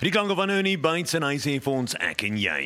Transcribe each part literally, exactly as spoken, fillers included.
Die klanke van Ernie Bytes en hy sê vir ons ek en jy.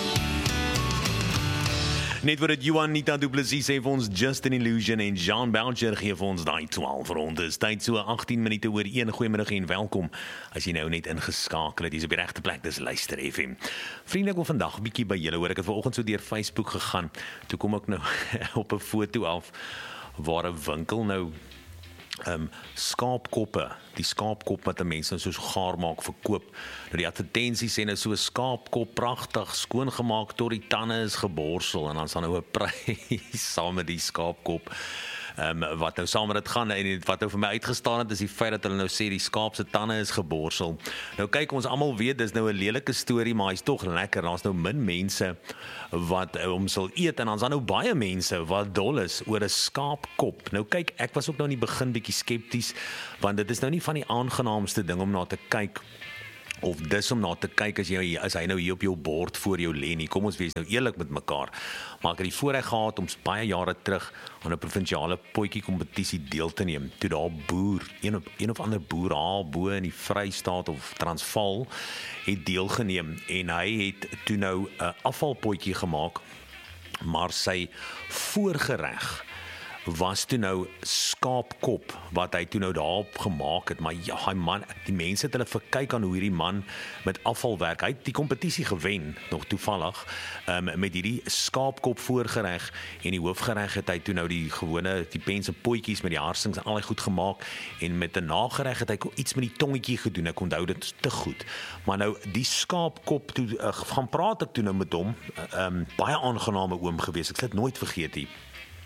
Net wat het Johan Nita Du Plessis sê vir ons Just an Illusion en Jean Belcher gee vir ons die twaalf rondes. Tyd so agttien minute oor een. Goeiemiddag en welkom. As jy nou net ingeskakel het, jy's op die regte plek, dis Luister F M. Vriende, ek wil vandag 'n bietjie by julle hoor. Ek het vanoggend so deur Facebook gegaan. Toe kom ek nou op 'n foto af waar 'n winkel nou Um, skaapkoppe, die skaapkop wat die mense nou so gaar maak, verkoop. Nou die advertensie sê nou so 'n skaapkop, pragtig, skoongemaak tot die tande is geborsel, en dan sal nou 'n prys saam met die skaapkop. Um, wat nou saam met dit gaan, en wat nou vir my uitgestaan het, is die feit dat hulle nou sê die skaap se tande is geborsel. Nou kyk, ons almal weet, dis nou 'n lelike storie, maar hy's tog lekker. Daar's nou min mense wat hom sal eet, en dan's daar nou baie mense wat dol is oor 'n skaapkop. Nou kyk, ek was ook nou in die begin bietjie skepties, want dit is nou nie van die aangenaamste ding om na te kyk, of dis om na te kyk as jy as hy nou hier op jou bord voor jou lê nie. Kom ons wees nou eerlik met mekaar. Maar ek het die voorreg gehad om baie jare terug aan 'n provinsiale potjie kompetisie deel te neem. Toe daar boer, een of een of ander boer haar bo in die Vrystaat of Transvaal het deelgeneem, en hy het toe nou 'n afvalpotjie gemaak, maar sy voorgereg was toe nou skaapkop, wat hy toe nou daarop gemaak het. Maar ja, hy man, die mense het hulle verkyk aan hoe hierdie man met afval werk. Hy het die kompetisie gewen, nog toevallig, um, met hierdie skaapkop voorgereg, en die hoofgereg het hy toe nou die gewone, die pens en potjies met die harsings en al die goed gemaak, en met 'n nagereg het hy iets met die tongetjie gedoen, ek onthou dit te goed. Maar nou, die skaapkop, toe, uh, gaan praat ek toe nou met hom, uh, um, baie aangename oom gewees, ek sal dit nooit vergeet nie.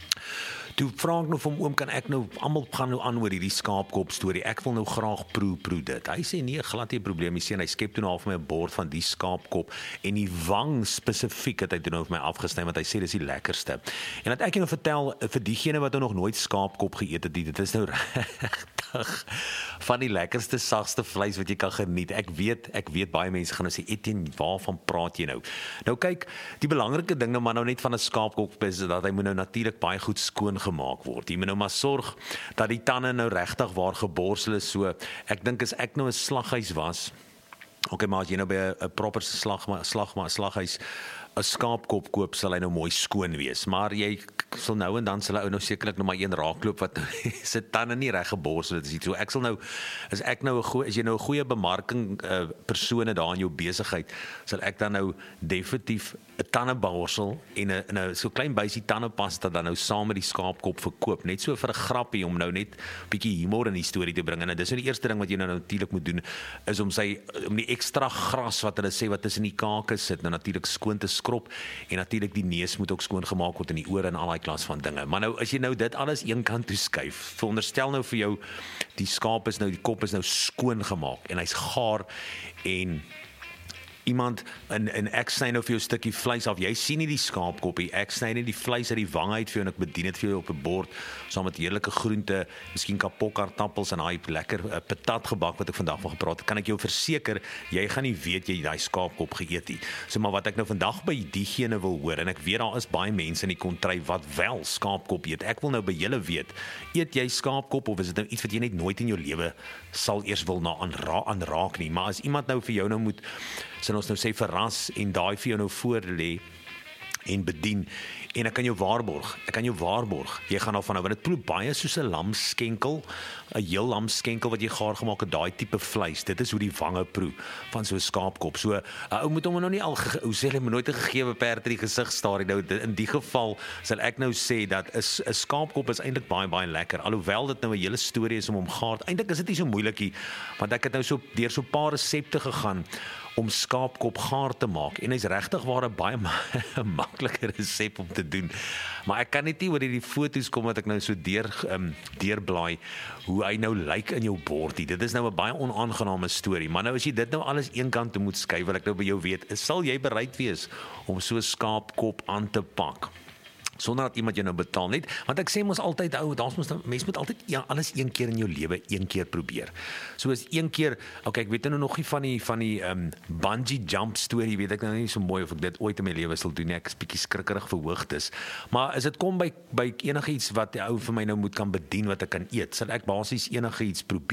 Toe vra ek nou vir hom, oom, kan ek nou, almal gaan nou aan oor hierdie skaapkop storie, ek wil nou graag proe, proe dit. Hy sê, nee, glad nie 'n probleem, hy sê, en hy skep toe nou al vir my 'n bord van die skaapkop, en die wang spesifiek het hy toe nou vir my afgesny, want hy sê, dis die lekkerste. En dat ek jou vertel, vir diegene wat nou nog nooit skaapkop geëet het, dit is nou regtig van die lekkerste, sagste vleis wat jy kan geniet. Ek weet, ek weet, baie mense gaan nou sê, Etienne, waarvan praat jy nou? Nou kyk, die belangrike ding nou maar nou net van 'n skaapkop is, dat hy moet nou natuurlik baie goed skoon gemaak word. Jy moet nou maar sorg dat die tande nou regtig waar geborsel is. So, ek dink as ek nou 'n slaghuis was, ok, maar as jy nou by 'n proper slag, slag, slaghuis 'n skaapkop koop, sal hy nou mooi skoon wees. Maar jy sal nou en dan sal hy ou nou sekerlik nog maar een raakloop wat sy tande nie reg geborsel het. So ek sal nou, as ek nou 'n goeie, as jy nou 'n goeie bemarking uh, persone daar in jou besigheid, sal ek dan nou definitief 'n tandeborsel en 'n 'n so klein buisie tandepasta dan nou saam met die skaapkop verkoop, net so vir 'n grappie, om nou net 'n bietjie humor in die storie te bring. En dis nou die eerste ding wat jy nou natuurlik moet doen, is om sy om die ekstra gras wat hulle sê wat tussen die kake sit, nou natuurlik skoon te skrop, en natuurlik die neus moet ook skoon gemaak word, in die ore en al daai klas van dinge. Maar nou, as jy nou dit alles een kant toe skuif, veronderstel nou vir jou, die skaap is nou, die kop is nou skoon gemaak, en hy's gaar, en iemand, en, en ek sny nou vir jou 'n stukkie vleis af, jy sien nie die skaapkoppie, ek sny net die vleis uit die wang uit vir jou, en ek bedien dit vir jou op 'n bord, saam met heerlike groente, miskien kapokaartappels, en daai lekker uh, patat gebak wat ek vandag van gepraat het, kan ek jou verseker, jy gaan nie weet jy daai skaapkop geëet het. So, maar wat ek nou vandag by diegene wil hoor, en ek weet daar is baie mense in die kontry wat wel skaapkop eet, ek wil nou by julle weet, eet jy skaapkop, of is dit nou iets wat jy net nooit in jou lewe sal eers wil na aanra aanraak nie? Maar as iemand nou vir jou nou moet, sal ons nou sê verras, en daai vir jou nou voor lê en bedien, en ek kan jou waarborg, ek kan jou waarborg, jy gaan daarvan nou, want dit proe baie soos 'n lamskenkel, 'n heel lamskenkel wat jy gaar gemaak het, daai tipe vleis, dit is hoe die wange proe van so 'n skaapkop. So, 'n ou moet hom nou nie al, hoe sê hulle, moet nooit 'n gegewe perd in die gesig staar. Nou, in die geval sal ek nou sê dat 'n 'n skaapkop is eintlik baie baie lekker, alhoewel dit nou 'n hele storie is om hom gaar. Eintlik is dit nie so moeilikie, want ek het nou so deur so 'n paar resepte gegaan om skaapkop gaar te maak, en hy's regtig waar 'n baie maklike resep om te doen. Maar ek kan net nie oor hierdie foto's kom wat ek nou so deur um, deurblaai, hoe hy nou lyk in jou bordie. Dit is nou 'n baie onaangename storie, maar nou as jy dit nou alles een kant toe moet skuif, wil ek nou by jou weet, sal jy bereid wees om so 'n skaapkop aan te pak? sonder dat iemand jou nou betaal net, want ek sê mos altyd, ou, daar's mos mense moet altyd ja, alles een keer in jou lewe een keer probeer. So is een keer, okay, ek weet nou nog nie van die van die um, bungee jump storie, weet ek nou nie so mooi of ek dit ooit in my lewe sal doen nie, ek is bietjie skrikkerig vir hoogtes. Maar as dit kom by by enige iets wat die ou vir my nou moet kan bedien wat ek kan eet, sal ek basies enige iets probeer.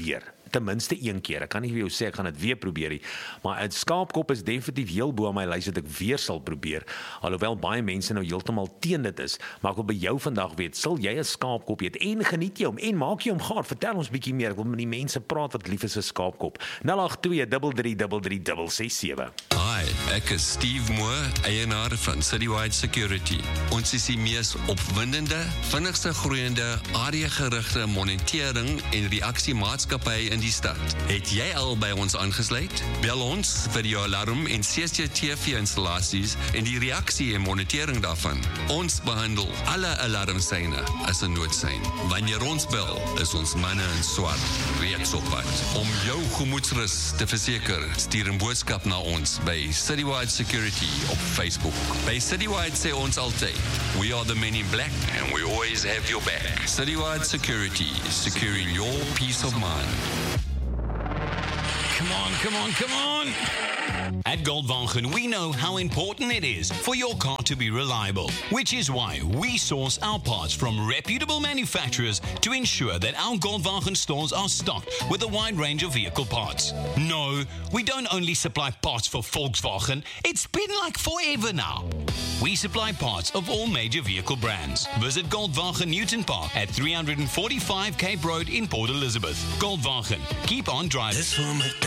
ten minste een keer. Ek kan nie vir jou sê ek gaan dit weer probeer nie, maar 'n skaapkop is definitief heel bo aan my lys wat ek weer sal probeer. Alhoewel baie mense nou heeltemal teen dit is, maar ek wil by jou vandag weet, sal jy 'n skaapkop eet en geniet jy hom en maak jy hom gaar? Vertel ons bietjie meer. Ek wil met die mense praat wat lief is vir skaapkop. nul agt twee drie drie drie drie drie ses sewe. Hi, ek is Steve Moore, eienaar van Citywide Security. Ons is die mees opwindende, vinnigste groeiende, areagerigte monitering en reaksiemaatskappy in die stad. Het jy al by ons aangesluit? Bel ons vir jou alarm en C C T V-installasies en die reaksie en monitering daarvan. Ons behandel alle alarmsyne as 'n noodsein. Wanneer ons bel, is ons manne in swart reeds op pad. Om jou gemoedsrus te verseker, stuur 'n boodskap na ons by Citywide Security op Facebook. By Citywide sê ons altyd, we are the men in black and we always have your back. Citywide Security, securing your peace of mind. Come on, come on, come on. At Goldwagen, we know how important it is for your car to be reliable, which is why we source our parts from reputable manufacturers to ensure that our Goldwagen stores are stocked with a wide range of vehicle parts. No, we don't only supply parts for Volkswagen, it's been like forever now. We supply parts of all major vehicle brands. Visit Goldwagen Newton Park at three forty-five Cape Road in Port Elizabeth. Goldwagen, keep on driving.